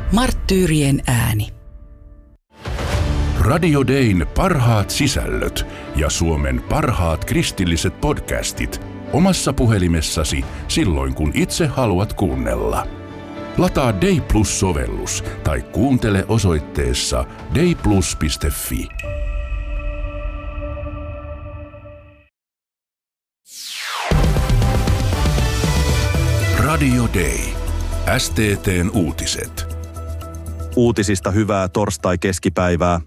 Marttyyrien ääni. Radio Dayn parhaat sisällöt ja Suomen parhaat kristilliset podcastit omassa puhelimessasi silloin, kun itse haluat kuunnella. Lataa Day Plus-sovellus tai kuuntele osoitteessa dayplus.fi. Radio Day. STT:n uutiset. Uutisista hyvää torstai-keskipäivää.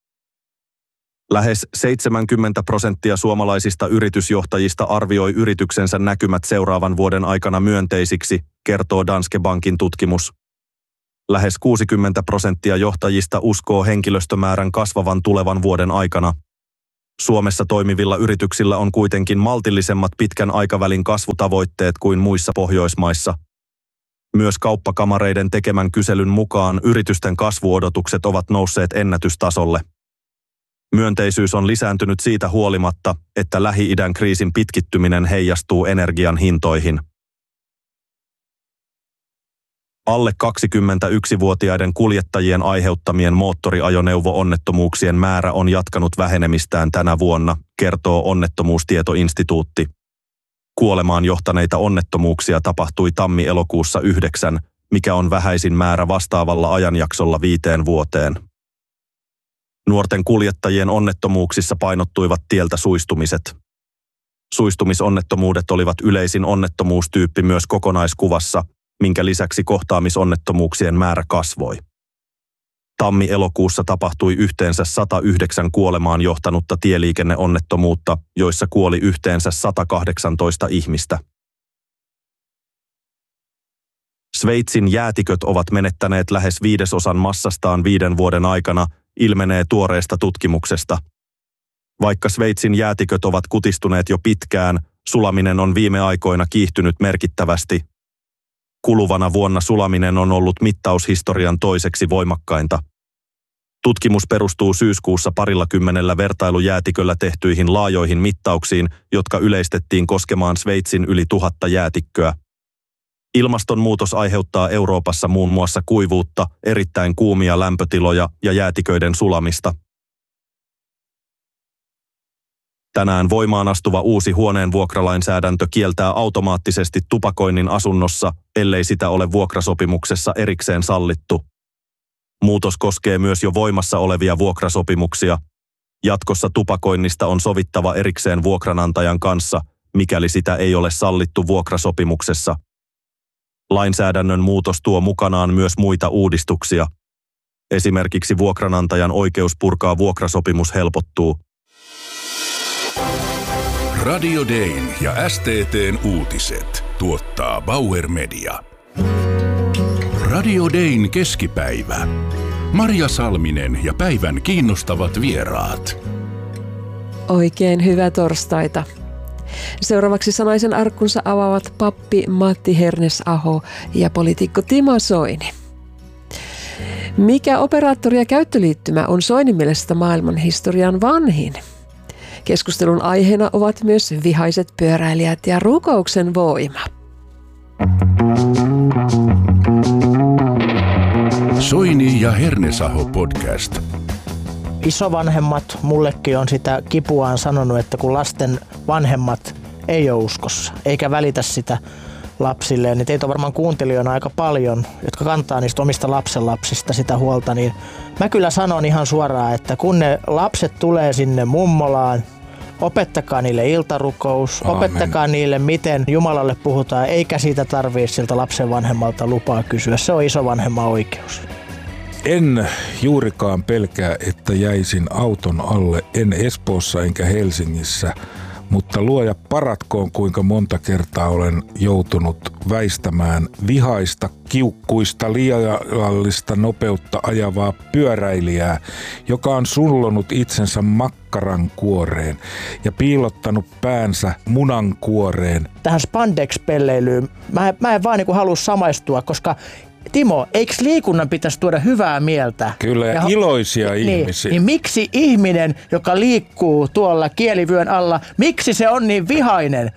Lähes 70% suomalaisista yritysjohtajista arvioi yrityksensä näkymät seuraavan vuoden aikana myönteisiksi, kertoo Danske Bankin tutkimus. Lähes 60% johtajista uskoo henkilöstömäärän kasvavan tulevan vuoden aikana. Suomessa toimivilla yrityksillä on kuitenkin maltillisemmat pitkän aikavälin kasvutavoitteet kuin muissa Pohjoismaissa. Myös kauppakamareiden tekemän kyselyn mukaan yritysten kasvuodotukset ovat nousseet ennätystasolle. Myönteisyys on lisääntynyt siitä huolimatta, että Lähi-idän kriisin pitkittyminen heijastuu energian hintoihin. Alle 21-vuotiaiden kuljettajien aiheuttamien moottoriajoneuvo-onnettomuuksien määrä on jatkanut vähenemistään tänä vuonna, kertoo Onnettomuustietoinstituutti. Kuolemaan johtaneita onnettomuuksia tapahtui tammi-elokuussa 9, mikä on vähäisin määrä vastaavalla ajanjaksolla 5 vuoteen. Nuorten kuljettajien onnettomuuksissa painottuivat tieltä suistumiset. Suistumisonnettomuudet olivat yleisin onnettomuustyyppi myös kokonaiskuvassa, minkä lisäksi kohtaamisonnettomuuksien määrä kasvoi. Tammi-elokuussa tapahtui yhteensä 109 kuolemaan johtanutta tieliikenneonnettomuutta, joissa kuoli yhteensä 118 ihmistä. Sveitsin jäätiköt ovat menettäneet lähes 1/5 massastaan 5 vuoden aikana, ilmenee tuoreesta tutkimuksesta. Vaikka Sveitsin jäätiköt ovat kutistuneet jo pitkään, sulaminen on viime aikoina kiihtynyt merkittävästi. Kuluvana vuonna sulaminen on ollut mittaushistorian toiseksi voimakkainta. Tutkimus perustuu syyskuussa 20 vertailujäätiköllä tehtyihin laajoihin mittauksiin, jotka yleistettiin koskemaan Sveitsin yli 1000 jäätikköä. Ilmastonmuutos aiheuttaa Euroopassa muun muassa kuivuutta, erittäin kuumia lämpötiloja ja jäätiköiden sulamista. Tänään voimaan astuva uusi huoneen vuokralainsäädäntö kieltää automaattisesti tupakoinnin asunnossa, ellei sitä ole vuokrasopimuksessa erikseen sallittu. Muutos koskee myös jo voimassa olevia vuokrasopimuksia. Jatkossa tupakoinnista on sovittava erikseen vuokranantajan kanssa, mikäli sitä ei ole sallittu vuokrasopimuksessa. Lainsäädännön muutos tuo mukanaan myös muita uudistuksia. Esimerkiksi vuokranantajan oikeus purkaa vuokrasopimus helpottuu. Radio Dayn ja STT:n uutiset tuottaa Bauer Media. Radio Dayn keskipäivä. Marja Salminen ja päivän kiinnostavat vieraat. Oikein hyvää torstaita. Seuraavaksi sanaisen arkkunsa avaavat pappi Matti Hernesaho ja poliitikko Timo Soini. Mikä operaattori ja käyttöliittymä on Soinin mielestä maailmanhistorian vanhin? Keskustelun aiheena ovat myös vihaiset pyöräilijät ja rukouksen voima. Soini ja Hernesaho podcast. Isovanhemmat mullekin on sitä kipuaan sanonut, että kun lasten vanhemmat ei ole uskossa, eikä välitä sitä lapsilleen, niin teitä on varmaan kuuntelijoina aika paljon, jotka kantaa niistä omista lapsenlapsista sitä huolta, niin mä kyllä sanon ihan suoraan, että kun ne lapset tulee sinne mummolaan, opettakaa niille iltarukous, opettakaa niille, miten Jumalalle puhutaan, eikä siitä tarvitse siltä lapsen vanhemmalta lupaa kysyä. Se on isovanhemman oikeus. En juurikaan pelkää, että jäisin auton alle, en Espoossa enkä Helsingissä, mutta luoja paratkoon, kuinka monta kertaa olen joutunut väistämään vihaista, kiukkuista, liiallista nopeutta ajavaa pyöräilijää, joka on sullonut itsensä makkaran kuoreen ja piilottanut päänsä munan kuoreen. Tähän spandex-pelleilyyn mä en vaan halua samaistua, koska Timo, eikö liikunnan pitäisi tuoda hyvää mieltä? Kyllä, ja iloisia ihmisiä. Niin miksi ihminen, joka liikkuu tuolla kielivyön alla, miksi se on niin vihainen?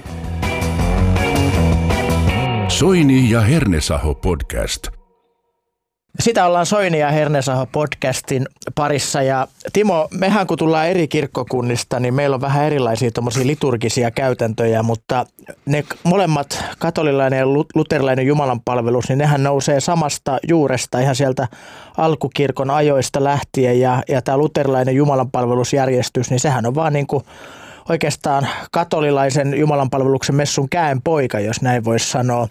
Soini ja Hernesaho podcast. Sitä ollaan Soini ja Hernesaho podcastin parissa ja Timo, mehän kun tullaan eri kirkkokunnista, niin meillä on vähän erilaisia tommosia liturgisia käytäntöjä, mutta ne molemmat katolilainen ja luterilainen jumalanpalvelus, niin nehän nousee samasta juuresta ihan sieltä alkukirkon ajoista lähtien ja tämä luterilainen jumalanpalvelusjärjestys, niin sehän on vaan niin kuin oikeastaan katolilaisen jumalanpalveluksen messun käenpoika, jos näin voisi sanoa.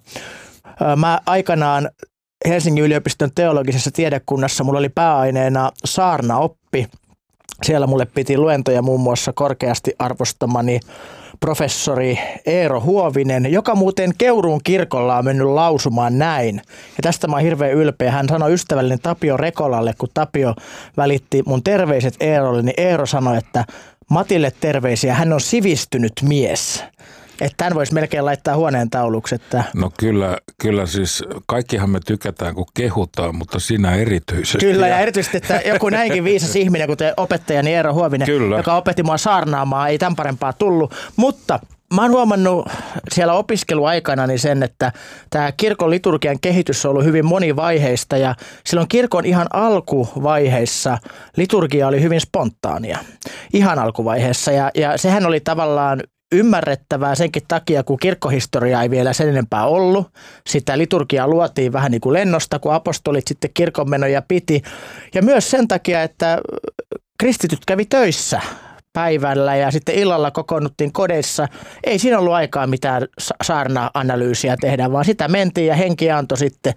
Mä aikanaan Helsingin yliopiston teologisessa tiedekunnassa mulla oli pääaineena saarnaoppi. Siellä mulle piti luentoja muun muassa korkeasti arvostamani professori Eero Huovinen, joka muuten Keuruun kirkolla on mennyt lausumaan näin. Ja tästä mä oon hirveän ylpeä. Hän sanoi ystävällinen Tapio Rekolalle, kun Tapio välitti mun terveiset Eerolle, niin Eero sanoi, että Matille terveisiä, hän on sivistynyt mies. Että tämän voisi melkein laittaa huoneen tauluksi. Että... No kyllä siis kaikkihan me tykätään, kun kehutaan, mutta sinä erityisesti. Kyllä ja erityisesti, että joku näinkin viisas ihminen, kuten opettajani Eero Huovinen, kyllä, joka opetti mua saarnaamaan, ei tämän parempaa tullut. Mutta mä oon huomannut siellä opiskeluaikana niin sen, että tämä kirkon liturgian kehitys on ollut hyvin monivaiheista ja silloin kirkon ihan alkuvaiheissa liturgia oli hyvin spontaania. Ihan alkuvaiheessa ja sehän oli tavallaan ymmärrettävää senkin takia, kun kirkkohistoria ei vielä sen enempää ollut. Sitä liturgiaa luotiin vähän niin kuin lennosta, kun apostolit sitten kirkonmenoja piti. Ja myös sen takia, että kristityt kävi töissä päivällä ja sitten illalla kokoonnuttiin kodeissa. Ei siinä ollut aikaa mitään saarna-analyysiä tehdä, vaan sitä mentiin ja henki antoi sitten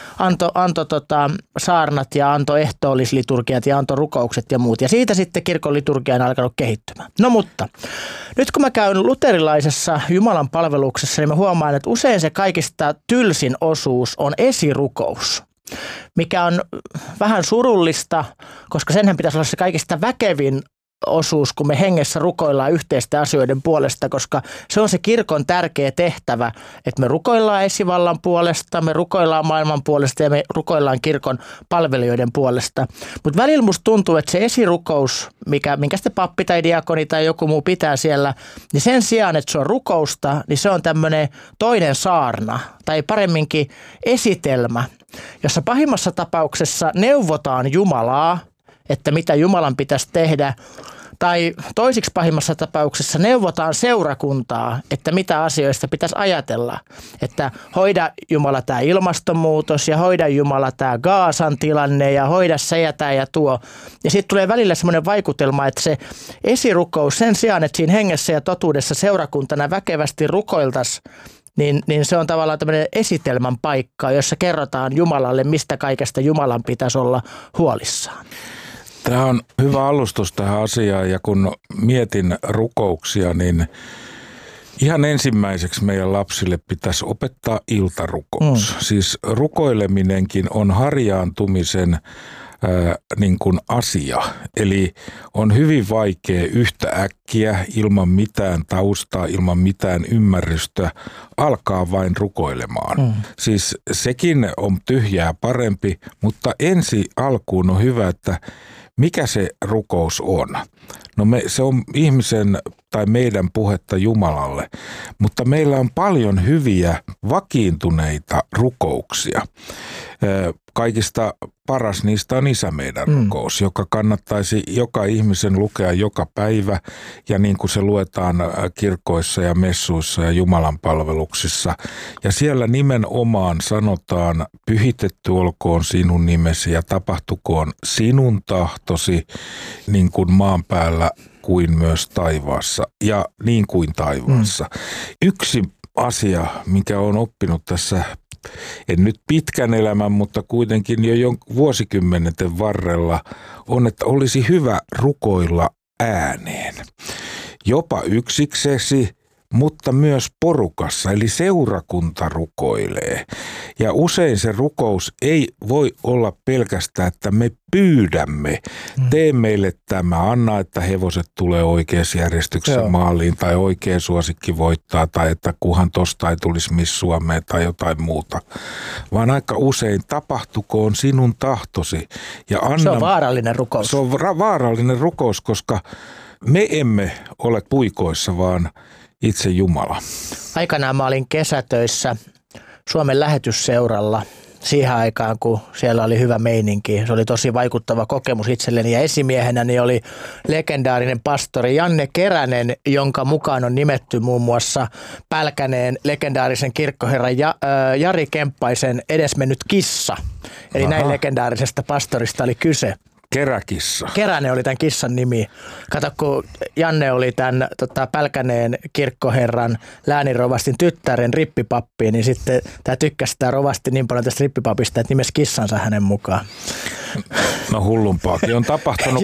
antoi saarnat ja antoi ehtoollisliturgiat ja antoi rukoukset ja muut. Ja siitä sitten kirkon liturgia on alkanut kehittymään. No mutta, nyt kun mä käyn luterilaisessa Jumalan palveluksessa, niin mä huomaan, että usein se kaikista tylsin osuus on esirukous, mikä on vähän surullista, koska senhän pitäisi olla se kaikista väkevin osuus, kun me hengessä rukoillaan yhteisten asioiden puolesta, koska se on se kirkon tärkeä tehtävä, että me rukoillaan esivallan puolesta, me rukoillaan maailman puolesta ja me rukoillaan kirkon palvelijoiden puolesta. Mutta välillä musta tuntuu, että se esirukous, minkä sitten pappi tai diakoni tai joku muu pitää siellä, niin sen sijaan, että se on rukousta, niin se on tämmöinen toinen saarna tai paremminkin esitelmä, jossa pahimmassa tapauksessa neuvotaan Jumalaa, että mitä Jumalan pitäisi tehdä, tai toisiksi pahimmassa tapauksessa neuvotaan seurakuntaa, että mitä asioista pitäisi ajatella. Että hoida Jumala tämä ilmastonmuutos ja hoida Jumala tämä Gaasan tilanne ja hoida se ja tämä ja tuo. Ja sitten tulee välillä semmoinen vaikutelma, että se esirukous sen sijaan, että siinä hengessä ja totuudessa seurakuntana väkevästi rukoiltaisiin, niin se on tavallaan tämmöinen esitelmän paikka, jossa kerrotaan Jumalalle, mistä kaikesta Jumalan pitäisi olla huolissaan. Tämä on hyvä alustus tähän asiaan ja kun mietin rukouksia, niin ihan ensimmäiseksi meidän lapsille pitäisi opettaa iltarukous. Siis rukoileminenkin on harjaantumisen niin kuin asia. Eli on hyvin vaikea yhtä äkkiä ilman mitään taustaa, ilman mitään ymmärrystä alkaa vain rukoilemaan. Siis sekin on tyhjää parempi, mutta ensi alkuun on hyvä, että mikä se rukous on? No se on ihmisen tai meidän puhetta Jumalalle, mutta meillä on paljon hyviä vakiintuneita rukouksia. Kaikista paras niistä on Isä meidän rukous, joka kannattaisi joka ihmisen lukea joka päivä ja niin kuin se luetaan kirkoissa ja messuissa ja Jumalan palveluksissa. Ja siellä nimenomaan sanotaan, pyhitetty olkoon sinun nimesi ja tapahtukoon sinun tahtosi niin kuin maan päällä kuin myös taivaassa ja niin kuin taivaassa. Yksi asia, mikä on oppinut tässä, en nyt pitkän elämän, mutta kuitenkin jo vuosikymmenten varrella, on, että olisi hyvä rukoilla ääneen. Jopa yksiksesi, mutta myös porukassa, eli seurakunta rukoilee. Ja usein se rukous ei voi olla pelkästään, että me pyydämme, tee meille tämä, anna, että hevoset tulee oikeassa järjestyksessä maaliin, tai oikea suosikki voittaa, tai että kuhan tosta ei tulisi Miss Suomeen tai jotain muuta. Vaan aika usein tapahtukoon sinun tahtosi. Ja anna, se on vaarallinen rukous. Se on vaarallinen rukous, koska me emme ole puikoissa, vaan itse Jumala. Aikanaan mä olin kesätöissä Suomen lähetysseuralla siihen aikaan, kun siellä oli hyvä meininki. Se oli tosi vaikuttava kokemus itselleni ja esimiehenä niin oli legendaarinen pastori Janne Keränen, jonka mukaan on nimetty muun muassa Pälkäneen legendaarisen kirkkoherran Jari Kemppaisen edesmennyt kissa. Eli näin legendaarisesta pastorista oli kyse. Keräkissa. Keränen oli tämän kissan nimi. Kato, kun Janne oli tämän Pälkäneen kirkkoherran lääninrovastin tyttären rippipappi, niin sitten tämä tykkäsi tämä rovasti niin paljon tästä rippipapista, että nimesi kissansa hänen mukaan. No hullumpaakin on tapahtunut.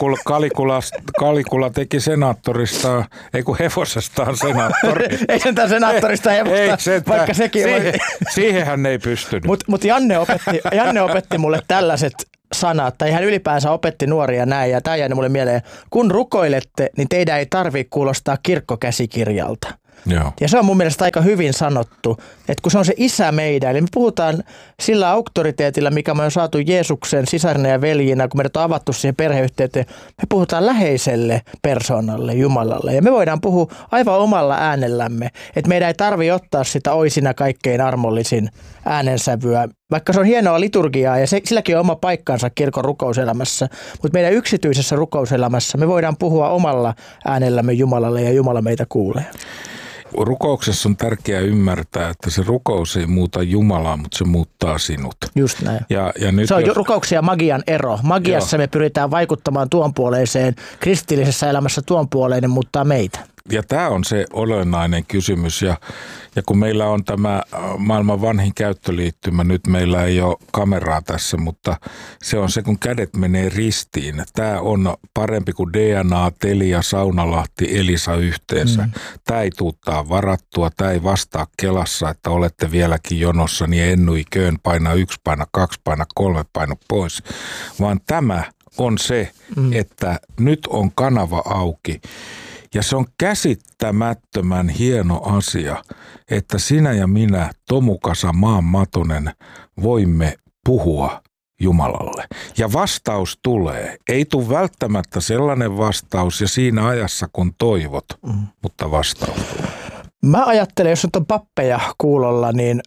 Kalikula teki senaattorista, ei kun hevosestaan senaattori. Ei sentään senaattorista hevosta, vaikka sekin oli. Siihen hän ei pystynyt. Mutta Janne opetti mulle tällaiset sanat, tai hän ylipäänsä opetti nuoria näin, ja tämä jäi mulle mieleen. Kun rukoilette, niin teidän ei tarvitse kuulostaa kirkkokäsikirjalta. Joo. Ja se on mun mielestä aika hyvin sanottu, että kun se on se isä meidän, eli me puhutaan sillä auktoriteetilla, mikä me on saatu Jeesuksen sisarina ja veljinä, kun meidät on avattu siihen perheyhteyteen, me puhutaan läheiselle persoonalle, Jumalalle. Ja me voidaan puhua aivan omalla äänellämme, että meidän ei tarvitse ottaa sitä oisina kaikkein armollisin äänensävyä, vaikka se on hienoa liturgiaa ja silläkin on oma paikkansa kirkon rukouselämässä, mutta meidän yksityisessä rukouselämässä me voidaan puhua omalla äänellämme Jumalalle ja Jumala meitä kuulee. Rukouksessa on tärkeää ymmärtää, että se rukous ei muuta Jumalaa, mutta se muuttaa sinut. Just näin. Ja nyt se on rukouksen ja magian ero. Magiassa me pyritään vaikuttamaan tuonpuoleiseen, kristillisessä elämässä tuonpuoleinen muuttaa meitä. Ja tämä on se olennainen kysymys. Ja kun meillä on tämä maailman vanhin käyttöliittymä, nyt meillä ei ole kameraa tässä, mutta se on se, kun kädet menee ristiin. Tämä on parempi kuin DNA, Telia, Saunalahti, Elisa yhteensä. Tämä ei tuuttaa varattua, tämä ei vastaa Kelassa, että olette vieläkin jonossa, niin ennui köön, paina 1, paina 2, paina 3, paina pois. Vaan tämä on se, että nyt on kanava auki. Ja se on käsittämättömän hieno asia, että sinä ja minä, Tomukasa Maan Matonen, voimme puhua Jumalalle. Ja vastaus tulee. Ei tule välttämättä sellainen vastaus ja siinä ajassa kun toivot, mutta vastaus tulee. Mä ajattelen, jos nyt on pappeja kuulolla, niin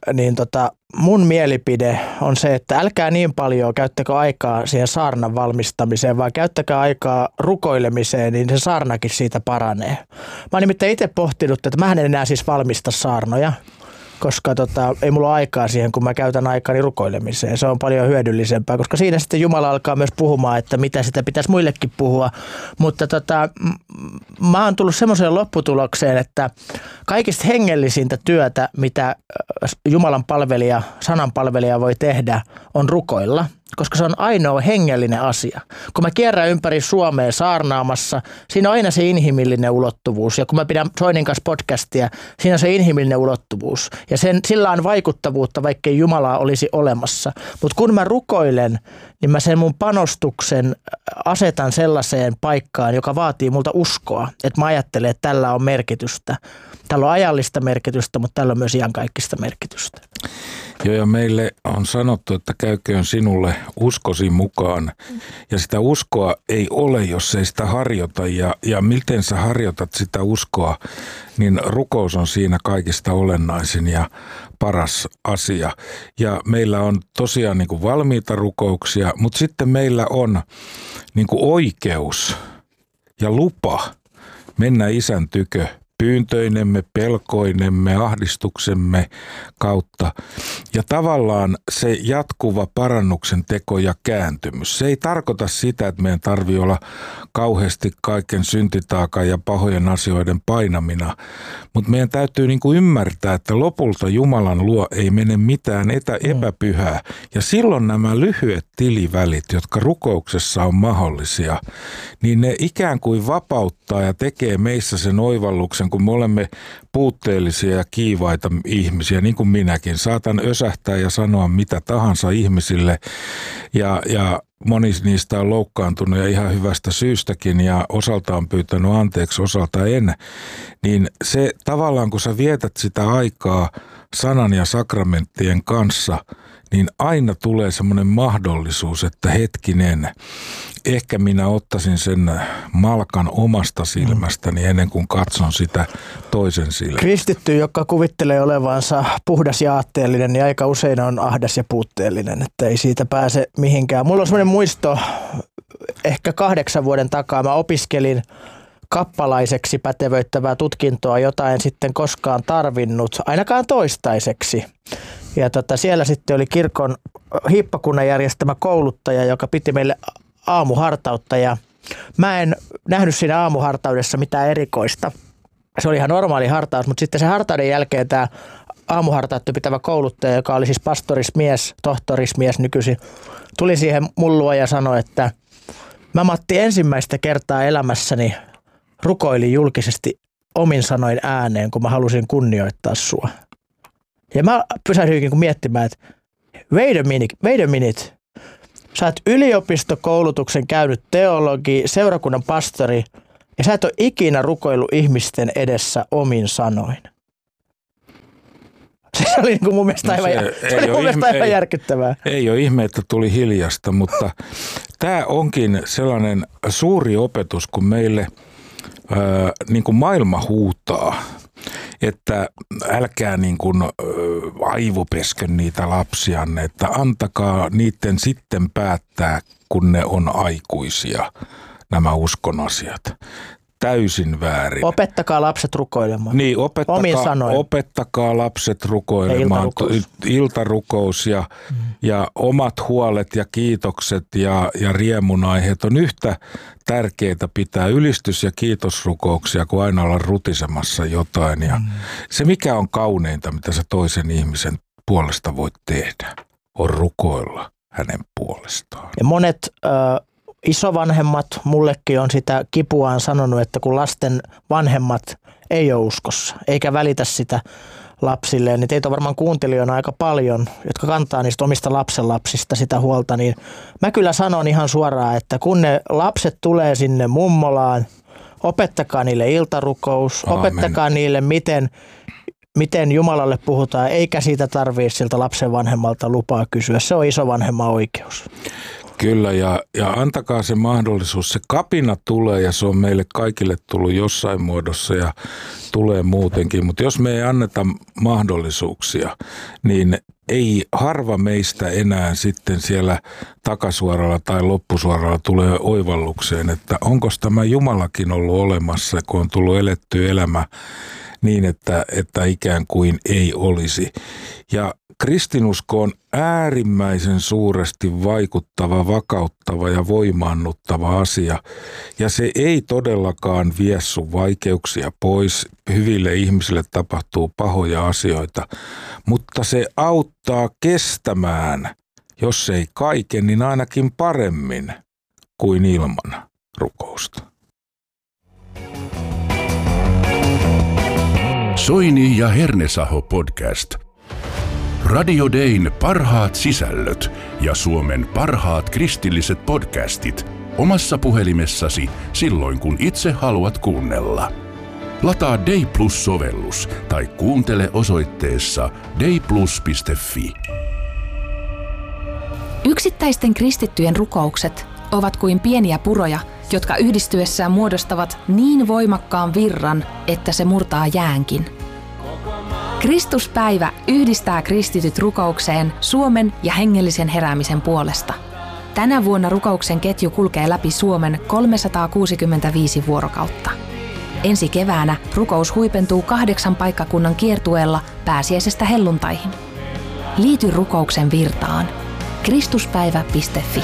mun mielipide on se, että älkää niin paljon käyttäkö aikaa siihen saarnan valmistamiseen, vaan käyttäkää aikaa rukoilemiseen, niin se saarnakin siitä paranee. Mä oon nimittäin itse pohtinut, että mä en enää siis valmista saarnoja, koska ei mulla ole aikaa siihen, kun mä käytän aikani rukoilemiseen. Se on paljon hyödyllisempää, koska siinä sitten Jumala alkaa myös puhumaan, että mitä sitä pitäisi muillekin puhua. Mutta mä oon tullut semmoiseen lopputulokseen, että kaikista hengellisintä työtä, mitä Jumalan palvelija, sanan palvelija voi tehdä, on rukoilla. Koska se on ainoa hengellinen asia. Kun mä kierrän ympäri Suomea saarnaamassa, siinä on aina se inhimillinen ulottuvuus. Ja kun mä pidän Soinin kanssa podcastia, siinä on se inhimillinen ulottuvuus. Ja sillä on vaikuttavuutta, vaikkei Jumalaa olisi olemassa. Mutta kun mä rukoilen, niin mä sen mun panostuksen asetan sellaiseen paikkaan, joka vaatii multa uskoa. Että mä ajattelen, että tällä on merkitystä. Tällä on ajallista merkitystä, mutta tällä on myös iankaikkista merkitystä. Joo, ja meille on sanottu, että käyköön sinulle uskosi mukaan. Ja sitä uskoa ei ole, jos ei sitä harjoita. Ja miten sä harjoitat sitä uskoa, niin rukous on siinä kaikista olennaisin ja paras asia. Ja meillä on tosiaan niin kuin valmiita rukouksia, mutta sitten meillä on niin kuin oikeus ja lupa mennä Isän tykö pyyntöinemme, pelkoinemme, ahdistuksemme kautta. Ja tavallaan se jatkuva parannuksen teko ja kääntymys. Se ei tarkoita sitä, että meidän tarvitsee olla kauheasti kaiken syntitaakan ja pahojen asioiden painamina. Mutta meidän täytyy niinku ymmärtää, että lopulta Jumalan luo ei mene mitään epäpyhää. Ja silloin nämä lyhyet tilivälit, jotka rukouksessa on mahdollisia, niin ne ikään kuin vapauttaa ja tekee meissä sen oivalluksen, kun me olemme puutteellisia ja kiivaita ihmisiä, niin kuin minäkin. Saatan ösähtää ja sanoa mitä tahansa ihmisille ja moni niistä on loukkaantunut ja ihan hyvästä syystäkin ja osalta on pyytänyt anteeksi, osalta en. Niin se tavallaan, kun sä vietät sitä aikaa sanan ja sakramenttien kanssa, niin aina tulee semmoinen mahdollisuus, että hetkinen, ehkä minä ottaisin sen malkan omasta silmästäni ennen kuin katson sitä toisen silmästä. Kristitty, joka kuvittelee olevansa puhdas ja aatteellinen, niin aika usein on ahdas ja puutteellinen, että ei siitä pääse mihinkään. Mulla on semmoinen muisto, ehkä 8 vuoden takaa mä opiskelin kappalaiseksi pätevöittävää tutkintoa, jota en sitten koskaan tarvinnut, ainakaan toistaiseksi. Ja siellä sitten oli kirkon hiippakunnan järjestämä kouluttaja, joka piti meille aamuhartautta, ja mä en nähnyt siinä aamuhartaudessa mitään erikoista. Se oli ihan normaali hartaus, mutta sitten se hartauden jälkeen tämä aamuhartautta pitävä kouluttaja, joka oli siis pastorismies, tohtorismies nykyisin, tuli siihen mun luo ja sanoi, että mä Matti ensimmäistä kertaa elämässäni rukoilin julkisesti omin sanoin ääneen, kun mä halusin kunnioittaa sua. Ja mä pysähdyin miettimään, että wait a minute. Sä oot yliopistokoulutuksen käynyt teologi, seurakunnan pastori, ja sä et ole ikinä rukoillut ihmisten edessä omin sanoin. Se oli mun mielestä aivan järkyttävää. Ei ole ihme, että tuli hiljasta, mutta tämä onkin sellainen suuri opetus, kun meille niin kuin maailma huutaa, että älkää niin kuin aivopeskön niitä lapsianne, että antakaa niiden sitten päättää, kun ne on aikuisia, nämä uskon asiat. Täysin väärin. Opettakaa lapset rukoilemaan. Niin, opettakaa lapset rukoilemaan. Iltarukous ja omat huolet ja kiitokset ja riemunaiheet on yhtä tärkeää pitää ylistys- ja kiitosrukouksia, kuin aina olla rutisemassa jotain. Ja se, mikä on kauneinta, mitä sä toisen ihmisen puolesta voit tehdä, on rukoilla hänen puolestaan. Ja monet isovanhemmat, mullekin on sitä kipuaan sanonut, että kun lasten vanhemmat ei ole uskossa, eikä välitä sitä lapsilleen, niin teitä on varmaan kuuntelijoina aika paljon, jotka kantaa niistä omista lapsenlapsista sitä huolta, niin mä kyllä sanon ihan suoraan, että kun ne lapset tulee sinne mummolaan, opettakaa niille iltarukous, opettakaa niille, miten Jumalalle puhutaan, eikä siitä tarvitse siltä lapsen vanhemmalta lupaa kysyä. Se on isovanhemman oikeus. Kyllä, ja antakaa se mahdollisuus. Se kapina tulee, ja se on meille kaikille tullut jossain muodossa ja tulee muutenkin. Mutta jos me ei anneta mahdollisuuksia, niin ei harva meistä enää sitten siellä takasuoralla tai loppusuoralla tulee oivallukseen, että onko tämä Jumalakin ollut olemassa, kun on tullut eletty elämä niin, että ikään kuin ei olisi. Ja kristinusko on äärimmäisen suuresti vaikuttava, vakauttava ja voimaannuttava asia. Ja se ei todellakaan vie sun vaikeuksia pois. Hyville ihmisille tapahtuu pahoja asioita, mutta se auttaa kestämään, jos ei kaiken, niin ainakin paremmin kuin ilman rukousta. Soini ja Hernesaho podcast. Radio Dayn parhaat sisällöt ja Suomen parhaat kristilliset podcastit omassa puhelimessasi silloin, kun itse haluat kuunnella. Lataa Day Plus-sovellus tai kuuntele osoitteessa dayplus.fi. Yksittäisten kristittyjen rukoukset ovat kuin pieniä puroja, jotka yhdistyessään muodostavat niin voimakkaan virran, että se murtaa jäänkin. Kristuspäivä yhdistää kristityt rukoukseen Suomen ja hengellisen heräämisen puolesta. Tänä vuonna rukouksen ketju kulkee läpi Suomen 365 vuorokautta. Ensi keväänä rukous huipentuu 8 paikkakunnan kiertueella pääsiäisestä helluntaihin. Liity rukouksen virtaan. Kristuspäivä.fi.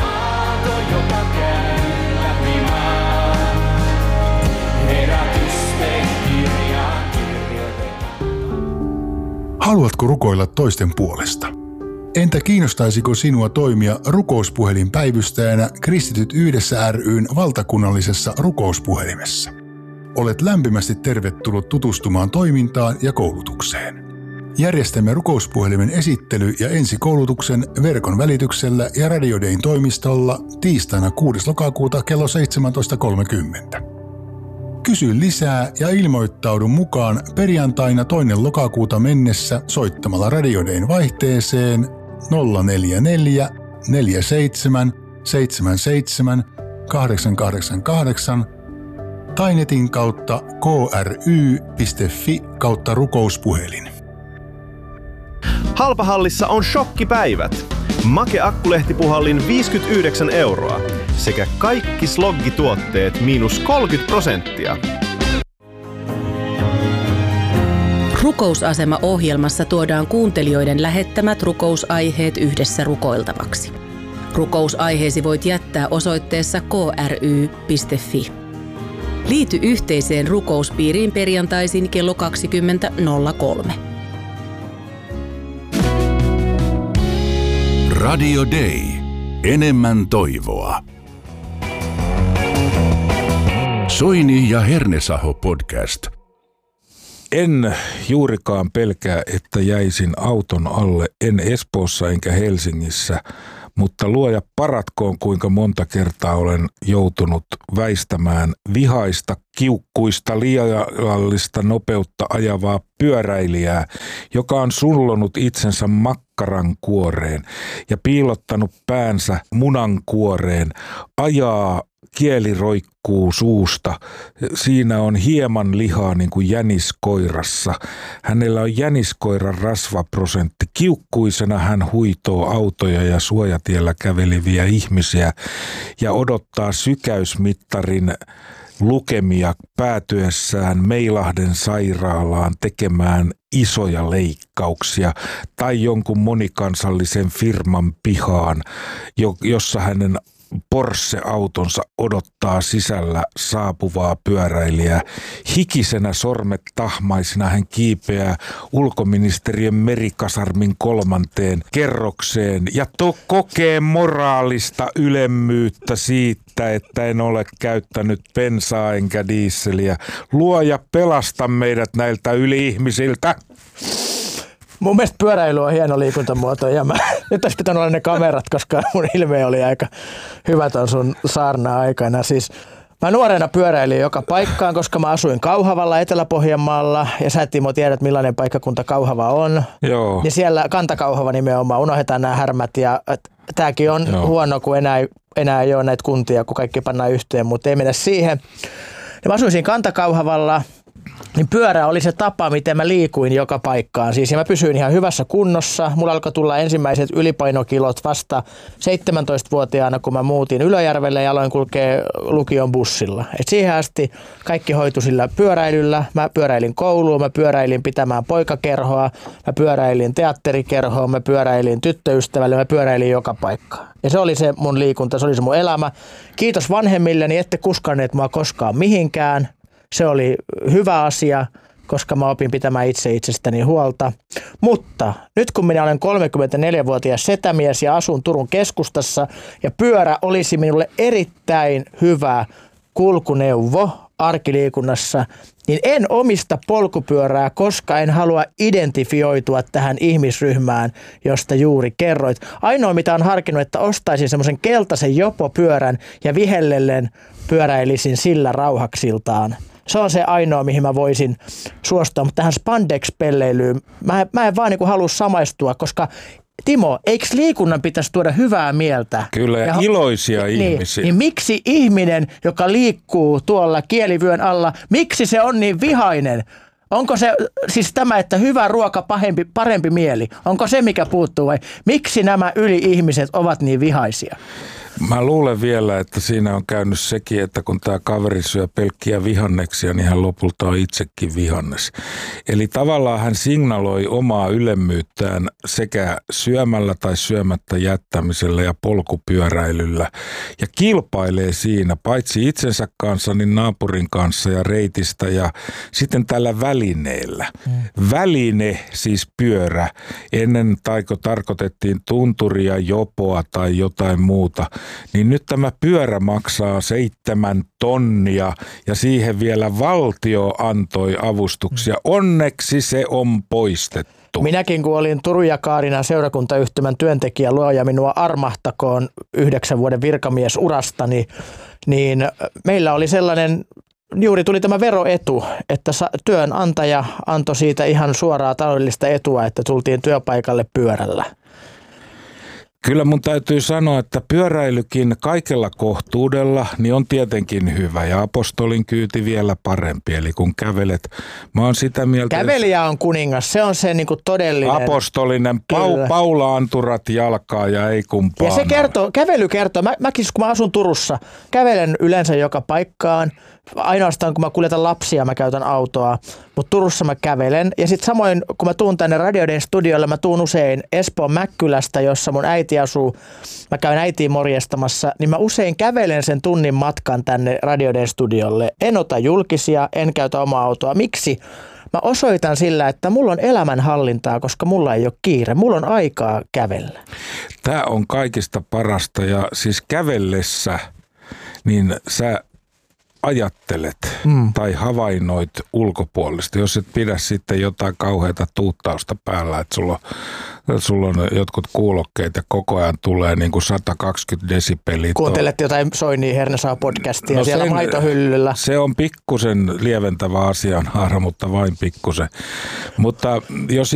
Haluatko rukoilla toisten puolesta? Entä kiinnostaisiko sinua toimia rukouspuhelinpäivystäjänä Kristityt yhdessä ry:n valtakunnallisessa rukouspuhelimessa? Olet lämpimästi tervetullut tutustumaan toimintaan ja koulutukseen. Järjestämme rukouspuhelimen esittely- ja ensikoulutuksen verkon välityksellä ja Radio Dayn toimistolla tiistaina 6. lokakuuta kello 17.30. Kysy lisää ja ilmoittaudu mukaan perjantaina 2. lokakuuta mennessä soittamalla Radio Dayn vaihteeseen 044 47 77 888 tai netin kautta kry.fi/rukouspuhelin. Halpahallissa on shokkipäivät. Make Akkulehtipuhallin 59 € sekä kaikki sloggituotteet -30%. Rukousasema-ohjelmassa tuodaan kuuntelijoiden lähettämät rukousaiheet yhdessä rukoiltavaksi. Rukousaiheesi voit jättää osoitteessa kry.fi. Liity yhteiseen rukouspiiriin perjantaisin kello 20.03. Radio Day. Enemmän toivoa. Soini ja Hernesaho podcast. En juurikaan pelkää, että jäisin auton alle, en Espoossa enkä Helsingissä, mutta luoja paratkoon, kuinka monta kertaa olen joutunut väistämään vihaista, kiukkuista, liiallista nopeutta ajavaa pyöräilijää, joka on sullonut itsensä makkaran kuoreen ja piilottanut päänsä munan kuoreen, ajaa, kieli roikkuu suusta. Siinä on hieman lihaa niin kuin jäniskoirassa. Hänellä on jäniskoiran rasvaprosentti. Kiukkuisena hän huitoo autoja ja suojatiellä käveleviä ihmisiä ja odottaa sykäysmittarin lukemia päätyessään Meilahden sairaalaan tekemään isoja leikkauksia tai jonkun monikansallisen firman pihaan, jossa hänen Porsche-autonsa odottaa sisällä saapuvaa pyöräilijää. Hikisenä sormet tahmaisina hän kiipeää ulkoministeriön merikasarmin 3. kerrokseen ja kokee moraalista ylemmyyttä siitä, että en ole käyttänyt bensaa enkä diisseliä. Luoja, pelasta meidät näiltä yli-ihmisiltä. Mun mielestä pyöräily on hieno liikuntamuoto ja nyt olisi pitänyt olla ne kamerat, koska mun ilme oli aika hyvä ton sun saarna-aikana. Siis mä nuorena pyöräilin joka paikkaan, koska mä asuin Kauhavalla Etelä-Pohjanmaalla ja sä et Timo tiedät millainen paikkakunta Kauhava on. Joo. Ja siellä Kanta-Kauhava nimenomaan, unohdetaan nämä härmät ja tääkin on huono, kun enää ei ole näitä kuntia, kun kaikki pannaan yhteen, mutta ei mennä siihen. Ja mä asuin siinä Kanta-Kauhavalla. Niin pyörä oli se tapa, miten mä liikuin joka paikkaan. Siis ja mä pysyin ihan hyvässä kunnossa. Mulla alkoi tulla ensimmäiset ylipainokilot vasta 17-vuotiaana, kun mä muutin Ylöjärvelle ja aloin kulkea lukion bussilla. Et siihen asti kaikki hoitui sillä pyöräilyllä. Mä pyöräilin kouluun, mä pyöräilin pitämään poikakerhoa, mä pyöräilin teatterikerhoa, mä pyöräilin tyttöystävälle, mä pyöräilin joka paikkaan. Ja se oli se mun liikunta, se oli se mun elämä. Kiitos vanhemmilleni, ette kuskanneet mua koskaan mihinkään. Se oli hyvä asia, koska mä opin pitämään itsestäni huolta. Mutta nyt kun minä olen 34-vuotias setämies ja asun Turun keskustassa ja pyörä olisi minulle erittäin hyvä kulkuneuvo arkiliikunnassa, niin en omista polkupyörää, koska en halua identifioitua tähän ihmisryhmään, josta juuri kerroit. Ainoa mitä on harkinnut, että ostaisin semmoisen keltaisen jopopyörän ja vihellellen pyöräilisin sillä rauhaksiltaan. Se on se ainoa, mihin mä voisin suostua, mutta tähän spandex-pelleilyyn mä en vaan niin kuin halua samaistua, koska Timo, eikö liikunnan pitäisi tuoda hyvää mieltä? Kyllä, ja iloisia ihmisiä. Niin miksi ihminen, joka liikkuu tuolla kielivyön alla, miksi se on niin vihainen? Onko se siis tämä, että hyvä ruoka, parempi mieli, onko se mikä puuttuu vai miksi nämä yli-ihmiset ovat niin vihaisia? Mä luulen vielä, että siinä on käynyt sekin, että kun tämä kaveri syö pelkkiä vihanneksia, niin hän lopulta on itsekin vihannes. Eli tavallaan hän signaloi omaa ylemmyyttään sekä syömällä tai syömättä jättämisellä ja polkupyöräilyllä. Ja kilpailee siinä paitsi itsensä kanssa, niin naapurin kanssa ja reitistä ja sitten tällä välineellä. Väline, siis pyörä. Ennen tarkoitettiin tunturia, jopoa tai jotain muuta. Niin nyt tämä pyörä maksaa 7 tonnia ja siihen vielä valtio antoi avustuksia. Onneksi se on poistettu. Minäkin kun olin Turun ja Kaarinan seurakuntayhtymän työntekijä, luoja minua armahtakoon 9 vuoden virkamiesurastani, niin meillä oli sellainen, juuri tuli tämä veroetu, että työnantaja antoi siitä ihan suoraa taloudellista etua, että tultiin työpaikalle pyörällä. Kyllä mun täytyy sanoa, että pyöräilykin kaikella kohtuudella niin on tietenkin hyvä ja apostolin kyyti vielä parempi. Eli kun kävelet, mä oon sitä mieltä... Kävelijä on kuningas, se on se niinku todellinen... Apostolinen, paula-anturat jalkaa ja ei kumpaa. Ja se kävely kertoo, mäkin kun mä asun Turussa, kävelen yleensä joka paikkaan. Ainoastaan kun mä kuljetan lapsia, mä käytän autoa, mutta Turussa mä kävelen. Ja sitten samoin, kun mä tuun tänne Radioiden studiolle, mä tuun usein Espoon Mäkkylästä, jossa mun äiti asuu. Mä käyn äitiin morjestamassa, niin mä usein kävelen sen tunnin matkan tänne Radioiden studiolle. En ota julkisia, en käytä omaa autoa. Miksi? Mä osoitan sillä, että mulla on elämänhallintaa, koska mulla ei ole kiire. Mulla on aikaa kävellä. Tämä on kaikista parasta ja siis kävellessä, niin sä ajattelet tai havainnoit ulkopuolista, jos et pidä sitten jotain kauheata tuuttausta päällä, että sulla on jotkut kuulokkeet ja koko ajan tulee niin kuin 120 desibeliä. Kuuntelet jotain Soini Hernesaa podcastia siellä maitohyllyllä. Se on pikkusen lieventävä asianhaara, mutta vain pikkusen. Mutta jos